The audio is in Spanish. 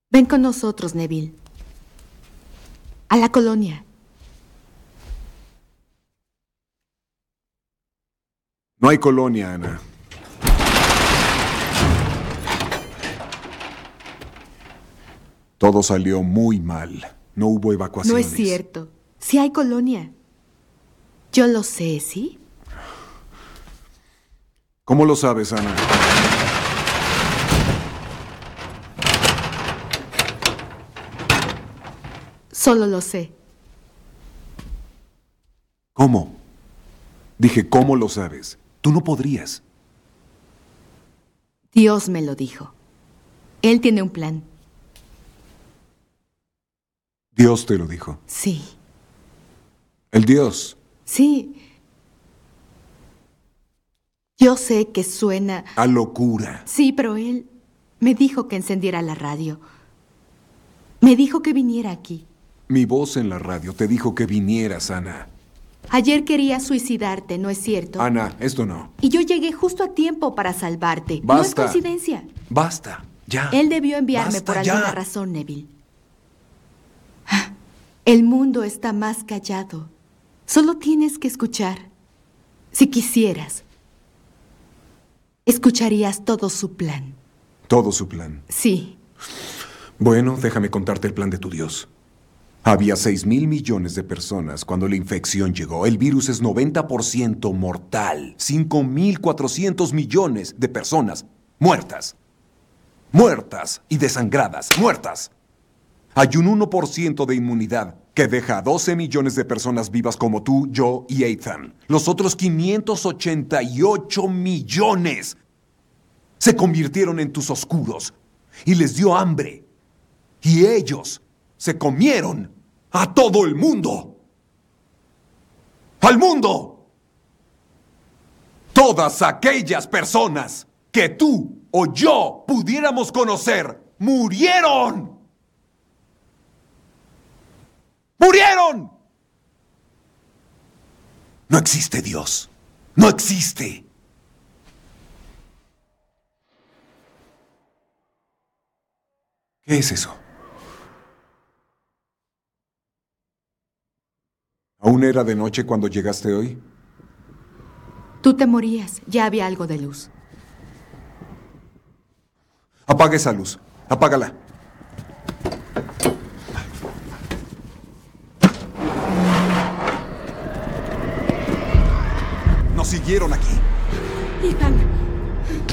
Ven con nosotros, Neville. A la colonia. No hay colonia, Ana. Todo salió muy mal. No hubo No evacuaciones. es cierto. Sí hay colonia. Yo lo sé, ¿sí? ¿Cómo lo sabes, Ana? Solo lo sé. ¿Cómo? Dije, ¿cómo lo sabes? Tú no podrías. Dios me lo dijo. Él tiene un plan. Dios te lo dijo. Sí. El Dios. Sí. Yo sé que suena... A locura. Sí, pero él me dijo que encendiera la radio. Me dijo que viniera aquí. Mi voz en la radio te dijo que vinieras, Ana. Ayer querías suicidarte, ¿no es cierto? Ana, esto no. Y yo llegué justo a tiempo para salvarte. Basta. No es coincidencia. Basta. Ya. Él debió enviarme Basta, por ya. alguna razón, Neville. El mundo está más callado. Solo tienes que escuchar. Si quisieras, escucharías todo su plan. Todo su plan. Sí. Bueno, déjame contarte el plan de tu Dios. Había 6.000 millones de personas cuando la infección llegó. El virus es 90% mortal. 5.400 millones de personas muertas. Muertas y desangradas. Muertas. Hay un 1% de inmunidad que deja a 12 millones de personas vivas como tú, yo y Ethan. Los otros 588 millones se convirtieron en tus oscuros y les dio hambre. Y ellos se comieron a todo el mundo. ¡Al mundo! Todas aquellas personas que tú o yo pudiéramos conocer murieron. ¡Murieron! No existe Dios. No existe. ¿Qué es eso? ¿Aún era de noche cuando llegaste hoy? Tú te morías. Ya había algo de luz. Apaga esa luz. Apágala.